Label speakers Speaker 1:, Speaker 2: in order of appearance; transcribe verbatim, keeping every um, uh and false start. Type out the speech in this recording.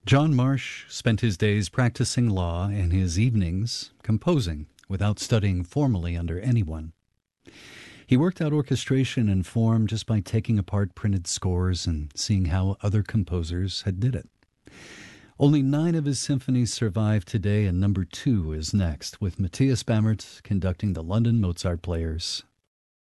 Speaker 1: John Marsh spent his days practicing law and his evenings composing without studying formally under anyone. He worked out orchestration and form just by taking apart printed scores and seeing how other composers had did it. Only nine of his symphonies survive today, and number two is next, with Matthias Bamert conducting the London Mozart Players